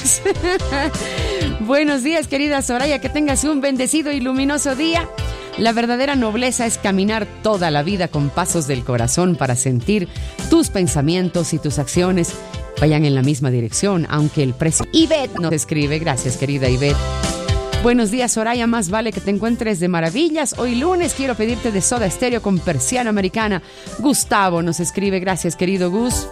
días. Buenos días, querida Soraya, que tengas un bendecido y luminoso día. La verdadera nobleza es caminar toda la vida con pasos del corazón para sentir tus pensamientos y tus acciones vayan en la misma dirección, aunque el precio... Ivette nos escribe, gracias querida Ivette. Buenos días, Soraya, más vale que te encuentres de maravillas. Hoy lunes quiero pedirte de Soda Stereo con Persiana Americana. Gustavo nos escribe, gracias querido Gus.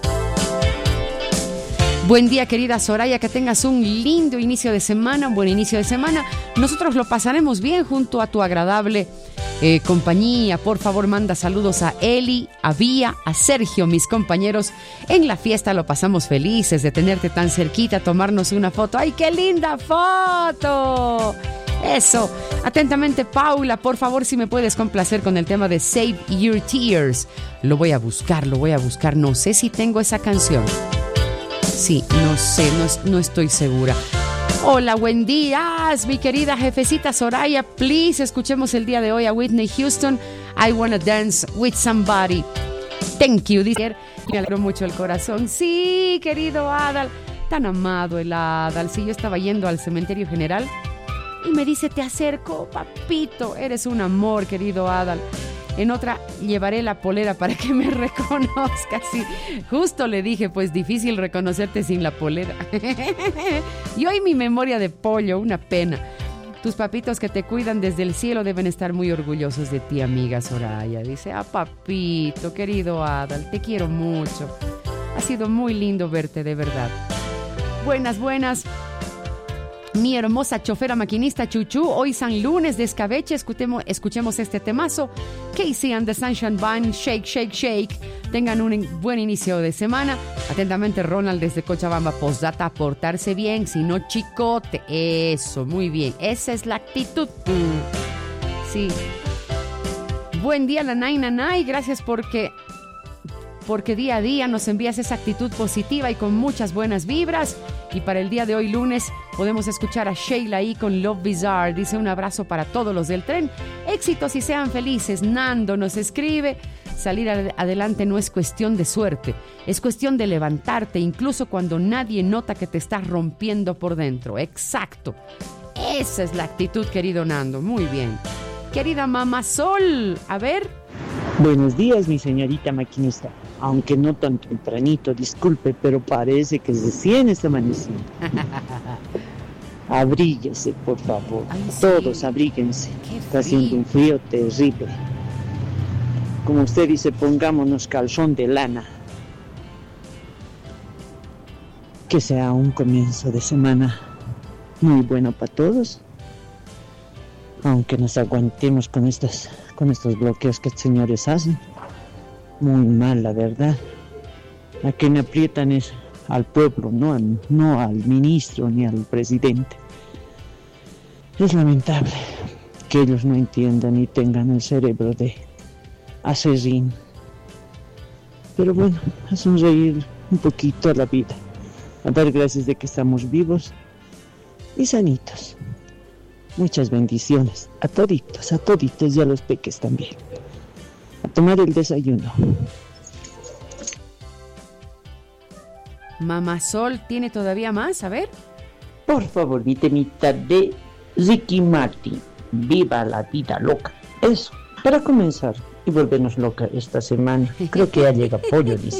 Buen día, querida Soraya, que tengas un lindo inicio de semana, un buen inicio de semana. Nosotros lo pasaremos bien junto a tu agradable compañía. Por favor, manda saludos a Eli, a Vía, a Sergio, mis compañeros. En la fiesta lo pasamos felices de tenerte tan cerquita, tomarnos una foto. ¡Ay, qué linda foto! Eso. Atentamente, Paula, por favor, si me puedes complacer con el tema de Save Your Tears. Lo voy a buscar. No sé si tengo esa canción. Sí, no sé, no estoy segura. Hola, buen día, mi querida jefecita Soraya. Please, escuchemos el día de hoy a Whitney Houston. I Wanna Dance With Somebody. Thank you. Me alegró mucho el corazón. Sí, querido Adal. Tan amado el Adal. Sí, yo estaba yendo al cementerio general y me dice, te acerco, papito. Eres un amor, querido Adal. En otra, llevaré la polera para que me reconozcas. Sí, justo le dije, pues difícil reconocerte sin la polera. Y hoy mi memoria de pollo, una pena. Tus papitos que te cuidan desde el cielo deben estar muy orgullosos de ti, amiga Soraya. Dice, papito, querido Adal, te quiero mucho. Ha sido muy lindo verte, de verdad. Buenas. Mi hermosa chofera maquinista Chuchu, hoy San Lunes de escabeche, escuchemos este temazo. Casey and the Sunshine Band, Shake, Shake, Shake. Tengan un buen inicio de semana. Atentamente, Ronald desde Cochabamba. Postdata, portarse bien, si no chicote. Eso, muy bien. Esa es la actitud. Sí. Buen día, Nanay. Gracias porque día a día nos envías esa actitud positiva y con muchas buenas vibras. Y para el día de hoy, lunes, podemos escuchar a Sheila ahí con Love Bizarre. Dice, un abrazo para todos los del tren. Éxitos y sean felices. Nando nos escribe, salir adelante no es cuestión de suerte, es cuestión de levantarte, incluso cuando nadie nota que te estás rompiendo por dentro. Exacto. Esa es la actitud, querido Nando. Muy bien. Querida Mamá Sol, a ver. Buenos días, mi señorita maquinista. Aunque no tan tempranito, disculpe, pero parece que recién está amaneciendo. Abríguese, por favor. Ay, sí. Todos abríguense. Está haciendo un frío terrible. Como usted dice, pongámonos calzón de lana. Que sea un comienzo de semana muy bueno para todos. Aunque nos aguantemos con estos bloqueos que estos señores hacen. Muy mal, la verdad. A quien aprietan es al pueblo, no al ministro ni al presidente. Es lamentable que ellos no entiendan y tengan el cerebro de aserrín. Pero bueno, a sonreír un poquito a la vida. A dar gracias de que estamos vivos y sanitos. Muchas bendiciones a toditos y a los peques también. A tomar el desayuno. Mamá Sol, ¿tiene todavía más? A ver. Por favor, mi temita de Ricky Martin. Viva la vida loca. Eso, para comenzar y volvernos loca esta semana. Creo que ya llega pollo, dice.